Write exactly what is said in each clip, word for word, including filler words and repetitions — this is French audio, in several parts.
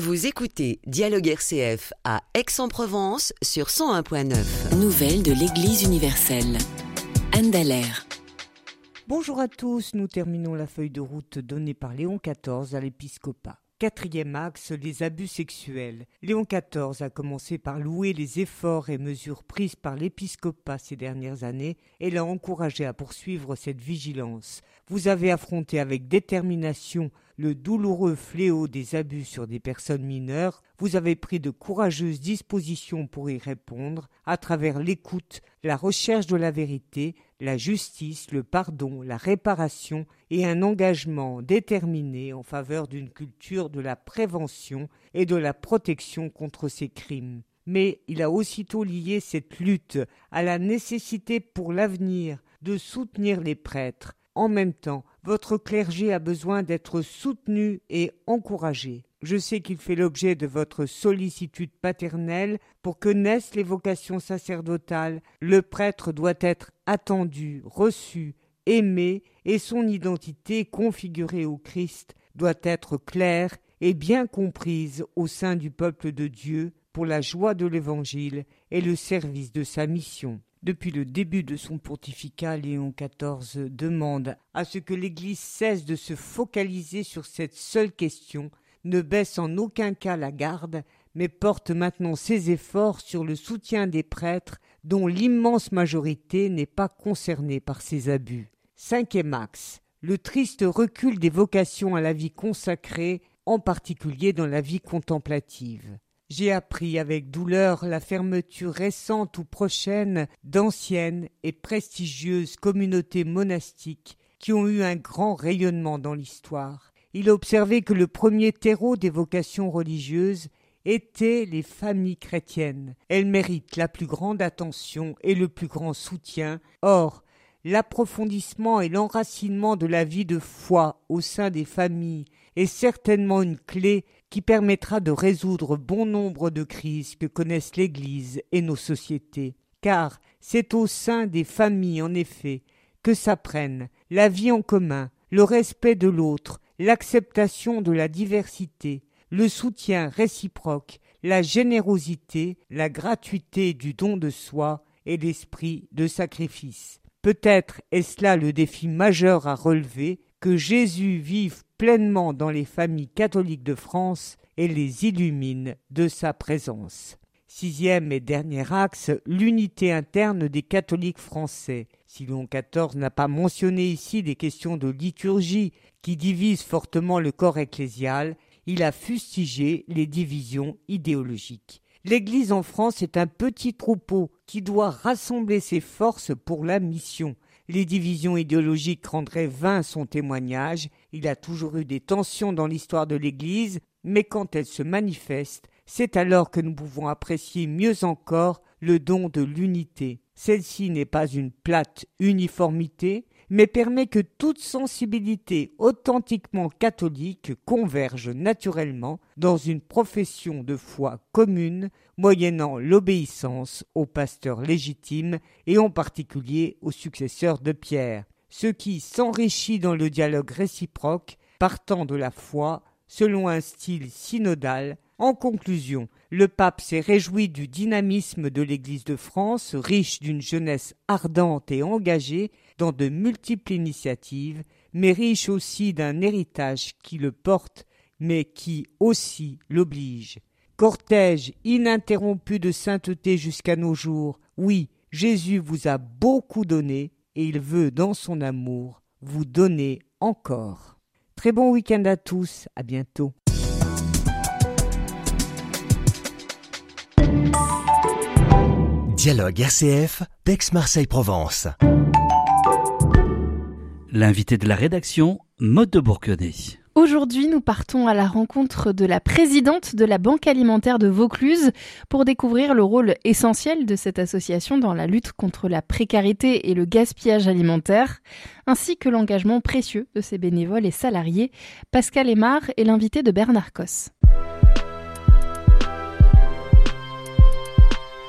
Vous écoutez Dialogue R C F à Aix-en-Provence sur cent un virgule neuf. Nouvelles de l'Église universelle. Anne Dallaire. Bonjour à tous, nous terminons la feuille de route donnée par Léon quatorze à l'épiscopat. Quatrième axe, les abus sexuels. Léon quatorze a commencé par louer les efforts et mesures prises par l'épiscopat ces dernières années et l'a encouragé à poursuivre cette vigilance. Vous avez affronté avec détermination le douloureux fléau des abus sur des personnes mineures. Vous avez pris de courageuses dispositions pour y répondre à travers l'écoute, la recherche de la vérité, la justice, le pardon, la réparation et un engagement déterminé en faveur d'une culture de la prévention et de la protection contre ces crimes. Mais il a aussitôt lié cette lutte à la nécessité pour l'avenir de soutenir les prêtres. En même temps, votre clergé a besoin d'être soutenu et encouragé. Je sais qu'il fait l'objet de votre sollicitude paternelle pour que naissent les vocations sacerdotales. Le prêtre doit être attendu, reçu, aimé et son identité configurée au Christ doit être claire et bien comprise au sein du peuple de Dieu pour la joie de l'Évangile et le service de sa mission. Depuis le début de son pontificat, Léon quatorze demande à ce que l'Église cesse de se focaliser sur cette seule question, ne baisse en aucun cas la garde, mais porte maintenant ses efforts sur le soutien des prêtres dont l'immense majorité n'est pas concernée par ces abus. Cinquième axe, le triste recul des vocations à la vie consacrée, en particulier dans la vie contemplative. J'ai appris avec douleur la fermeture récente ou prochaine d'anciennes et prestigieuses communautés monastiques qui ont eu un grand rayonnement dans l'histoire. Il a observé que le premier terreau des vocations religieuses étaient les familles chrétiennes. Elles méritent la plus grande attention et le plus grand soutien. Or, l'approfondissement et l'enracinement de la vie de foi au sein des familles est certainement une clé qui permettra de résoudre bon nombre de crises que connaissent l'Église et nos sociétés. Car c'est au sein des familles, en effet, que s'apprennent la vie en commun, le respect de l'autre, l'acceptation de la diversité, le soutien réciproque, la générosité, la gratuité du don de soi et l'esprit de sacrifice. Peut-être est-ce là le défi majeur à relever, que Jésus vive pleinement dans les familles catholiques de France et les illumine de sa présence. Sixième et dernier axe, l'unité interne des catholiques français. Si Léon quatorze n'a pas mentionné ici des questions de liturgie qui divisent fortement le corps ecclésial, il a fustigé les divisions idéologiques. L'Église en France est un petit troupeau qui doit rassembler ses forces pour la mission. Les divisions idéologiques rendraient vain son témoignage. Il a toujours eu des tensions dans l'histoire de l'Église, mais quand elles se manifestent, c'est alors que nous pouvons apprécier mieux encore le don de l'unité. Celle-ci n'est pas une plate uniformité, mais permet que toute sensibilité authentiquement catholique converge naturellement dans une profession de foi commune, moyennant l'obéissance au pasteur légitime et en particulier au successeur de Pierre, ce qui s'enrichit dans le dialogue réciproque, partant de la foi, selon un style synodal. En conclusion, le pape s'est réjoui du dynamisme de l'Église de France, riche d'une jeunesse ardente et engagée dans de multiples initiatives, mais riche aussi d'un héritage qui le porte, mais qui aussi l'oblige. Cortège ininterrompu de sainteté jusqu'à nos jours, oui, Jésus vous a beaucoup donné et il veut, dans son amour, vous donner encore. Très bon week-end à tous, à bientôt. Dialogue R C F d'Aix-Marseille-Provence. L'invité de la rédaction, Maude de Bourquenay. Aujourd'hui, nous partons à la rencontre de la présidente de la Banque alimentaire de Vaucluse pour découvrir le rôle essentiel de cette association dans la lutte contre la précarité et le gaspillage alimentaire, ainsi que l'engagement précieux de ses bénévoles et salariés. Pascal Aymar est l'invité de Bernard Cos.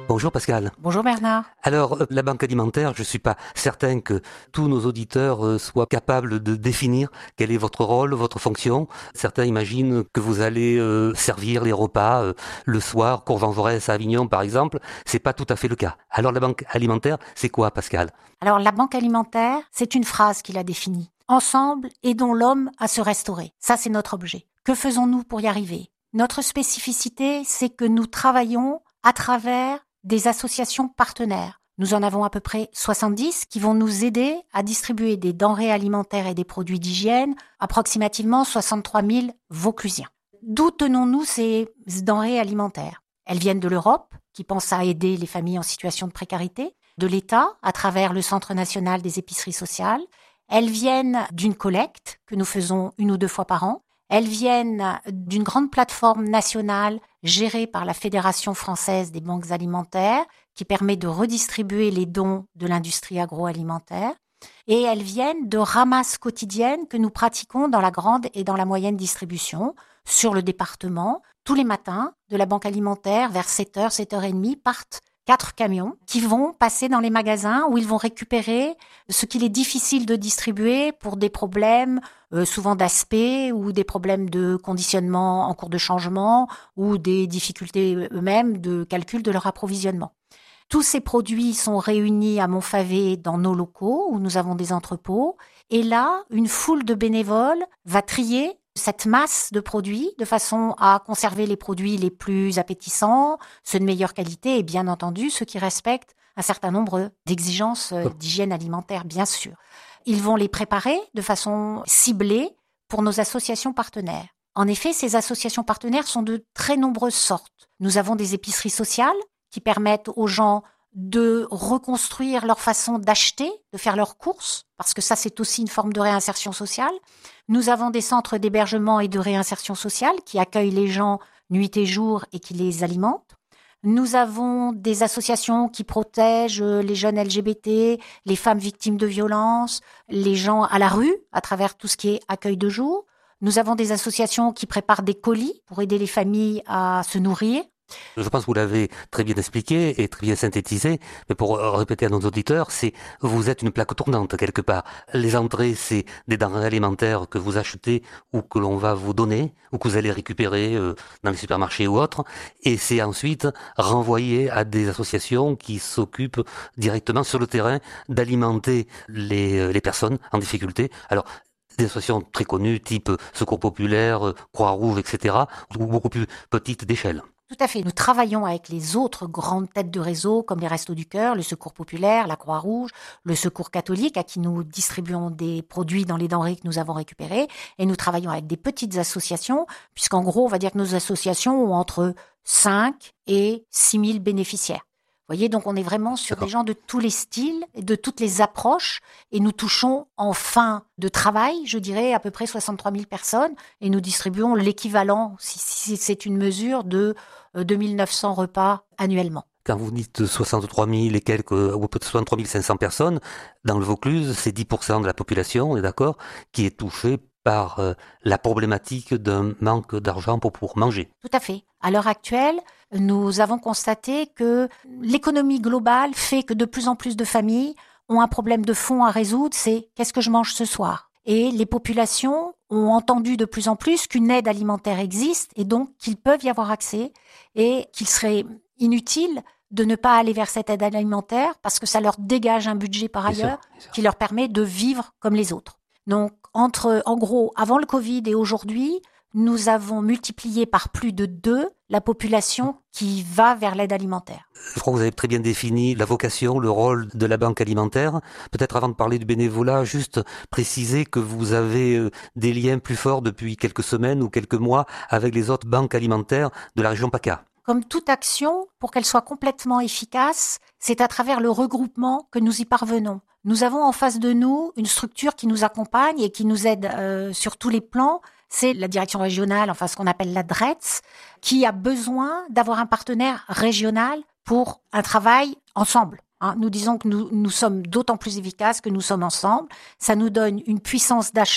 Bonjour Pascal. Bonjour Bernard. Alors, la banque alimentaire, je ne suis pas certain que tous nos auditeurs soient capables de définir quel est votre rôle, votre fonction. Certains imaginent que vous allez euh, servir les repas euh, le soir, cours Jean Jaurès à Avignon par exemple. C'est pas tout à fait le cas. Alors la banque alimentaire, c'est quoi Pascal? Alors la banque alimentaire, c'est une phrase qui la définit. Ensemble, aidons l'homme à se restaurer. Ça, c'est notre objet. Que faisons-nous pour y arriver? Notre spécificité, c'est que nous travaillons à travers des associations partenaires. Nous en avons à peu près soixante-dix qui vont nous aider à distribuer des denrées alimentaires et des produits d'hygiène, approximativement soixante-trois mille Vauclusiens. D'où tenons-nous ces denrées alimentaires? Elles viennent de l'Europe, qui pense à aider les familles en situation de précarité, de l'État, à travers le Centre national des épiceries sociales. Elles viennent d'une collecte que nous faisons une ou deux fois par an. Elles viennent d'une grande plateforme nationale gérée par la Fédération française des banques alimentaires qui permet de redistribuer les dons de l'industrie agroalimentaire. Et elles viennent de ramasses quotidiennes que nous pratiquons dans la grande et dans la moyenne distribution sur le département. Tous les matins, de la banque alimentaire, vers sept heures, sept heures trente, partent quatre camions qui vont passer dans les magasins où ils vont récupérer ce qu'il est difficile de distribuer pour des problèmes euh, souvent d'aspect ou des problèmes de conditionnement en cours de changement ou des difficultés eux-mêmes de calcul de leur approvisionnement. Tous ces produits sont réunis à Montfavet dans nos locaux où nous avons des entrepôts et là, une foule de bénévoles va trier cette masse de produits de façon à conserver les produits les plus appétissants, ceux de meilleure qualité et bien entendu ceux qui respectent un certain nombre d'exigences d'hygiène alimentaire, bien sûr. Ils vont les préparer de façon ciblée pour nos associations partenaires. En effet, ces associations partenaires sont de très nombreuses sortes. Nous avons des épiceries sociales qui permettent aux gens de reconstruire leur façon d'acheter, de faire leurs courses, parce que ça, c'est aussi une forme de réinsertion sociale. Nous avons des centres d'hébergement et de réinsertion sociale qui accueillent les gens nuit et jour et qui les alimentent. Nous avons des associations qui protègent les jeunes L G B T, les femmes victimes de violences, les gens à la rue, à travers tout ce qui est accueil de jour. Nous avons des associations qui préparent des colis pour aider les familles à se nourrir. Je pense que vous l'avez très bien expliqué et très bien synthétisé, mais pour répéter à nos auditeurs, c'est vous êtes une plaque tournante quelque part. Les entrées, c'est des denrées alimentaires que vous achetez ou que l'on va vous donner ou que vous allez récupérer euh, dans les supermarchés ou autres, et c'est ensuite renvoyé à des associations qui s'occupent directement sur le terrain d'alimenter les, les personnes en difficulté. Alors, des associations très connues, type Secours Populaire, Croix-Rouge, et cetera, ou beaucoup plus petites d'échelle. Tout à fait. Nous travaillons avec les autres grandes têtes de réseau comme les Restos du Cœur, le Secours Populaire, la Croix-Rouge, le Secours Catholique à qui nous distribuons des produits dans les denrées que nous avons récupérées. Et nous travaillons avec des petites associations puisqu'en gros, on va dire que nos associations ont entre cinq et six mille bénéficiaires. Vous voyez, donc on est vraiment sur D'accord. des gens de tous les styles, de toutes les approches, et nous touchons en fin de travail, je dirais, à peu près soixante-trois mille personnes, et nous distribuons l'équivalent, si, si c'est une mesure, de euh, deux mille neuf cents repas annuellement. Quand vous dites soixante-trois mille et quelques, ou peut-être soixante-trois mille cinq cents personnes, dans le Vaucluse, c'est dix pour cent de la population, on est d'accord, qui est touchée par euh, la problématique d'un manque d'argent pour, pour manger. Tout à fait. À l'heure actuelle, nous avons constaté que l'économie globale fait que de plus en plus de familles ont un problème de fond à résoudre, c'est qu'est-ce que je mange ce soir ? Et les populations ont entendu de plus en plus qu'une aide alimentaire existe et donc qu'ils peuvent y avoir accès et qu'il serait inutile de ne pas aller vers cette aide alimentaire parce que ça leur dégage un budget par ailleurs bien sûr, bien sûr. qui leur permet de vivre comme les autres. Donc, entre, en gros, avant le Covid et aujourd'hui, nous avons multiplié par plus de deux la population qui va vers l'aide alimentaire. Je crois que vous avez très bien défini la vocation, le rôle de la banque alimentaire. Peut-être avant de parler du bénévolat, juste préciser que vous avez des liens plus forts depuis quelques semaines ou quelques mois avec les autres banques alimentaires de la région PACA. Comme toute action, pour qu'elle soit complètement efficace, c'est à travers le regroupement que nous y parvenons. Nous avons en face de nous une structure qui nous accompagne et qui nous aide euh, sur tous les plans. C'est la direction régionale, enfin ce qu'on appelle la D R E T S, qui a besoin d'avoir un partenaire régional pour un travail ensemble. Hein, nous disons que nous, nous sommes d'autant plus efficaces que nous sommes ensemble. Ça nous donne une puissance d'achat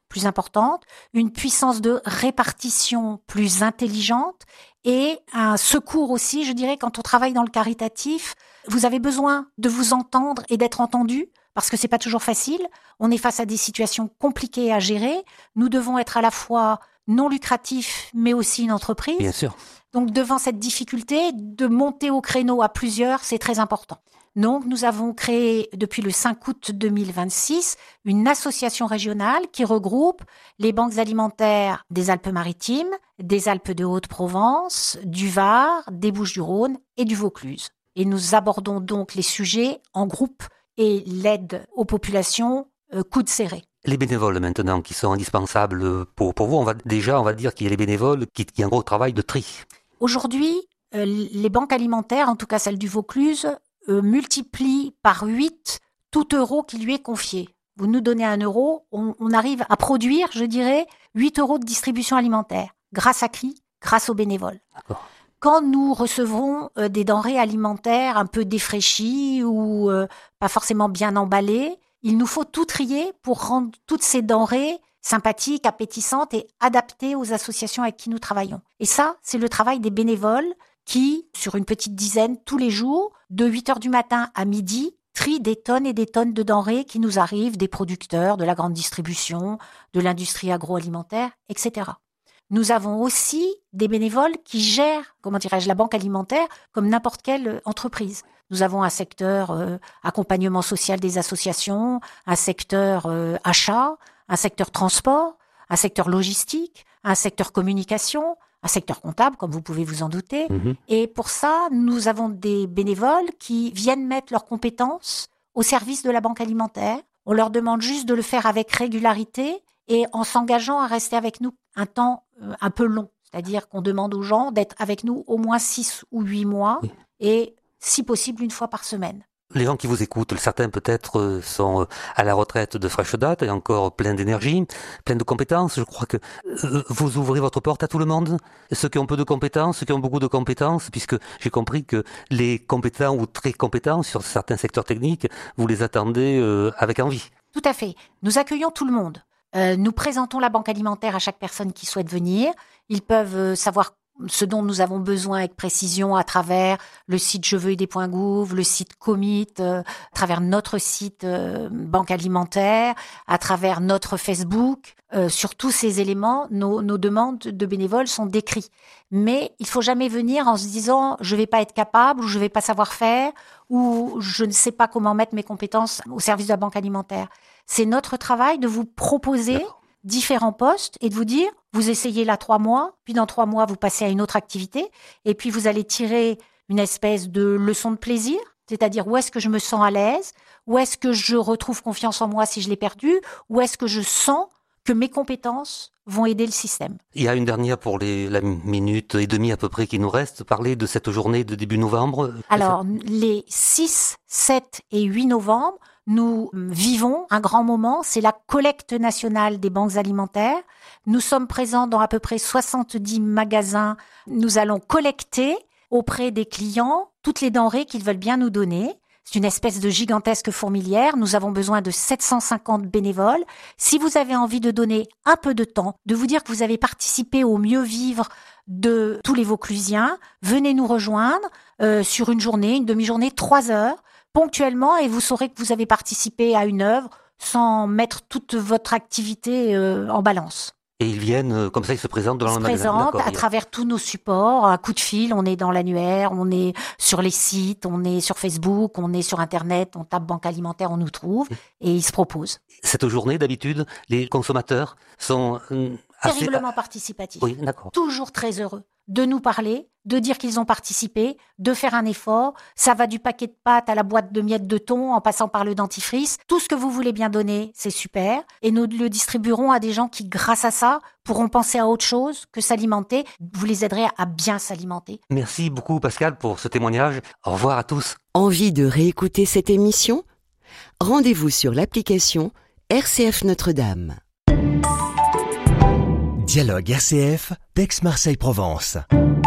plus importante, une puissance de répartition plus intelligente et un secours aussi, je dirais, quand on travaille dans le caritatif, vous avez besoin de vous entendre et d'être entendu parce que c'est pas toujours facile. On est face à des situations compliquées à gérer. Nous devons être à la fois non lucratifs mais aussi une entreprise. Bien sûr. Donc devant cette difficulté, de monter au créneau à plusieurs, c'est très important. Donc nous avons créé depuis le cinq août deux mille vingt-six une association régionale qui regroupe les banques alimentaires des Alpes-Maritimes, des Alpes de Haute-Provence, du Var, des Bouches-du-Rhône et du Vaucluse. Et nous abordons donc les sujets en groupe et l'aide aux populations euh, coude serré. Les bénévoles maintenant qui sont indispensables pour, pour vous, on va déjà on va dire qu'il y a les bénévoles qui, qui ont un gros travail de tri. Aujourd'hui, euh, les banques alimentaires, en tout cas celle du Vaucluse, euh, multiplient par huit tout euro qui lui est confié. Vous nous donnez un euro, on, on arrive à produire, je dirais, huit euros de distribution alimentaire. Grâce à qui ? Grâce aux bénévoles. D'accord. Quand nous recevons euh, des denrées alimentaires un peu défraîchies ou euh, pas forcément bien emballées, il nous faut tout trier pour rendre toutes ces denrées sympathiques, appétissantes et adaptées aux associations avec qui nous travaillons. Et ça, c'est le travail des bénévoles qui, sur une petite dizaine, tous les jours, de huit heures du matin à midi, trient des tonnes et des tonnes de denrées qui nous arrivent des producteurs, de la grande distribution, de l'industrie agroalimentaire, et cetera. Nous avons aussi des bénévoles qui gèrent, comment dirais-je, la banque alimentaire comme n'importe quelle entreprise. Nous avons un secteur euh, accompagnement social des associations, un secteur euh, achat, un secteur transport, un secteur logistique, un secteur communication, un secteur comptable, comme vous pouvez vous en douter. Mmh. Et pour ça, nous avons des bénévoles qui viennent mettre leurs compétences au service de la banque alimentaire. On leur demande juste de le faire avec régularité et en s'engageant à rester avec nous un temps euh, un peu long. C'est-à-dire qu'on demande aux gens d'être avec nous au moins six ou huit mois oui. et si possible une fois par semaine. Les gens qui vous écoutent, certains peut-être sont à la retraite de fraîche date et encore plein d'énergie, plein de compétences. Je crois que vous ouvrez votre porte à tout le monde, ceux qui ont peu de compétences, ceux qui ont beaucoup de compétences, puisque j'ai compris que les compétents ou très compétents sur certains secteurs techniques, vous les attendez avec envie. Tout à fait. Nous accueillons tout le monde. Euh, nous présentons la banque alimentaire à chaque personne qui souhaite venir. Ils peuvent euh, savoir ce dont nous avons besoin avec précision à travers le site je veux aider point gouv, le site Commit, euh, à travers notre site euh, banque alimentaire, à travers notre Facebook. Euh, sur tous ces éléments, nos, nos demandes de bénévoles sont décrites. Mais il faut jamais venir en se disant je vais pas être capable ou je vais pas savoir faire ou je ne sais pas comment mettre mes compétences au service de la banque alimentaire. C'est notre travail de vous proposer D'accord. différents postes et de vous dire, vous essayez là trois mois, puis dans trois mois, vous passez à une autre activité, et puis vous allez tirer une espèce de leçon de plaisir, c'est-à-dire où est-ce que je me sens à l'aise, où est-ce que je retrouve confiance en moi si je l'ai perdu, où est-ce que je sens que mes compétences vont aider le système. Il y a une dernière pour les, la minute et demie à peu près qui nous reste, parler de cette journée de début novembre. Alors, les six, sept et huit novembre, nous vivons un grand moment, c'est la collecte nationale des banques alimentaires. Nous sommes présents dans à peu près soixante-dix magasins. Nous allons collecter auprès des clients toutes les denrées qu'ils veulent bien nous donner. C'est une espèce de gigantesque fourmilière. Nous avons besoin de sept cent cinquante bénévoles. Si vous avez envie de donner un peu de temps, de vous dire que vous avez participé au mieux vivre de tous les Vauclusiens, venez nous rejoindre euh, sur une journée, une demi-journée, trois heures. Ponctuellement, et vous saurez que vous avez participé à une œuvre sans mettre toute votre activité euh, en balance. Et ils viennent, euh, comme ça, ils se présentent dans le magasin. Ils se présentent à travers tous nos supports, un coup de fil, on est dans l'annuaire, on est sur les sites, on est sur Facebook, on est sur Internet, on tape banque alimentaire, on nous trouve, et ils se proposent. Cette journée, d'habitude, les consommateurs sont euh, assez... terriblement participatifs. Oui, d'accord. Toujours très heureux de nous parler, de dire qu'ils ont participé, de faire un effort. Ça va du paquet de pâtes à la boîte de miettes de thon, en passant par le dentifrice. Tout ce que vous voulez bien donner, c'est super. Et nous le distribuerons à des gens qui, grâce à ça, pourront penser à autre chose que s'alimenter. Vous les aiderez à bien s'alimenter. Merci beaucoup, Pascal, pour ce témoignage. Au revoir à tous. Envie de réécouter cette émission ? Rendez-vous sur l'application R C F Notre-Dame. Dialogue R C F, d'Aix-Marseille-Provence.